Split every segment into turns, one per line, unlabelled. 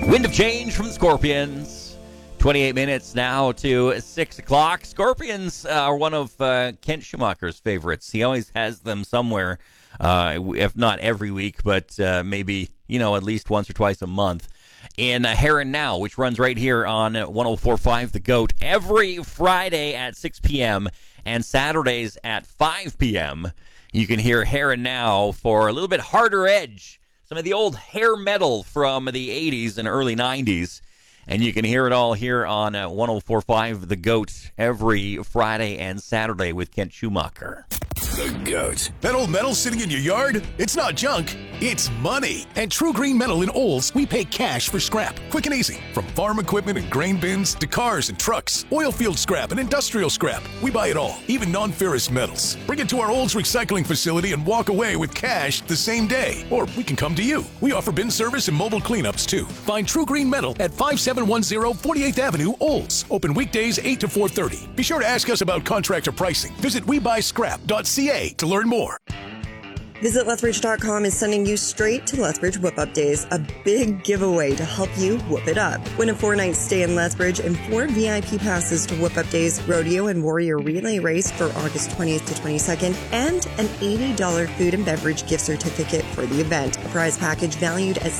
Wind of Change from the Scorpions. 28 minutes now to 6 o'clock. Scorpions are one of Kent Schumacher's favorites. He always has them somewhere, if not every week, but maybe, at least once or twice a month. In Here and Now, which runs right here on 104.5 The Goat every Friday at 6 p.m. and Saturdays at 5 p.m. You can hear Here and Now for a little bit harder edge. Some of the old hair metal from the 80s and early 90s. And you can hear it all here on 104.5 The Goat every Friday and Saturday with Kent Schumacher.
The Goat. That old metal sitting in your yard? It's not junk. It's money. At True Green Metal in Olds, we pay cash for scrap. Quick and easy. From farm equipment and grain bins to cars and trucks, oil field scrap and industrial scrap. We buy it all, even non-ferrous metals. Bring it to our Olds recycling facility and walk away with cash the same day. Or we can come to you. We offer bin service and mobile cleanups too. Find True Green Metal at 5710 48th Avenue, Olds. Open weekdays 8 to 4:30. Be sure to ask us about contractor pricing. Visit WeBuyScrap.ca to learn more.
Visit Lethbridge.com is sending you straight to Lethbridge Whip Up Days, a big giveaway to help you whoop it up. Win a 4-night stay in Lethbridge and 4 VIP passes to Whip Up Days Rodeo and Warrior Relay Race for August 20th to 22nd, and an $80 food and beverage gift certificate for the event. A prize package valued at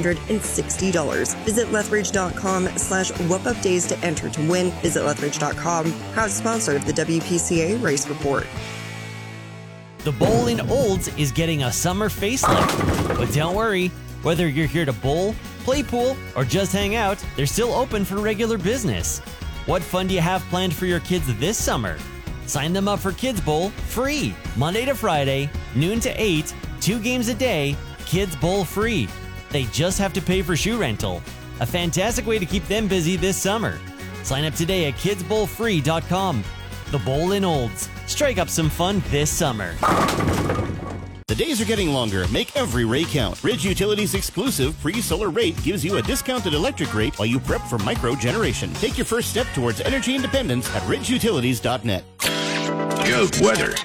$760. Visit Lethbridge.com/Whip Up Days to enter to win. Visit Lethbridge.com, proud sponsor of the WPCA Race Report.
The Bowl in Olds is getting a summer facelift. But don't worry, whether you're here to bowl, play pool, or just hang out, they're still open for regular business. What fun do you have planned for your kids this summer? Sign them up for Kids Bowl free, Monday to Friday, noon to 8, 2 games a day, Kids Bowl free. They just have to pay for shoe rental. A fantastic way to keep them busy this summer. Sign up today at kidsbowlfree.com. The Bowl in Olds. Strike up some fun this summer.
The days are getting longer. Make every ray count. Ridge Utilities' exclusive free solar rate gives you a discounted electric rate while you prep for micro-generation. Take your first step towards energy independence at ridgeutilities.net.
Goat weather.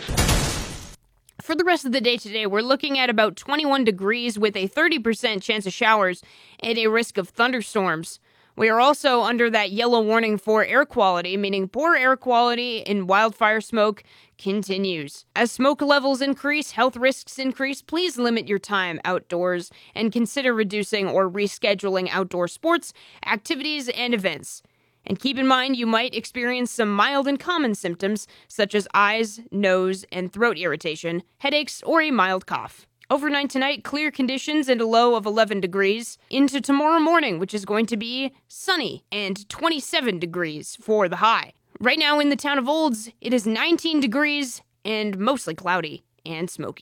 For the rest of the day today, we're looking at about 21 degrees with a 30% chance of showers and a risk of thunderstorms. We are also under that yellow warning for air quality, meaning poor air quality and wildfire smoke continues. As smoke levels increase, health risks increase, please limit your time outdoors and consider reducing or rescheduling outdoor sports, activities, and events. And keep in mind, you might experience some mild and common symptoms such as eyes, nose, and throat irritation, headaches, or a mild cough. Overnight tonight, clear conditions and a low of 11 degrees. Into tomorrow morning, which is going to be sunny and 27 degrees for the high. Right now in the town of Olds, it is 19 degrees and mostly cloudy and smoky.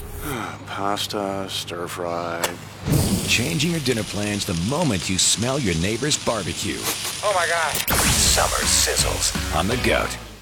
Pasta, stir fry.
Changing your dinner plans the moment you smell your neighbor's barbecue.
Oh my God.
Summer sizzles on The Goat.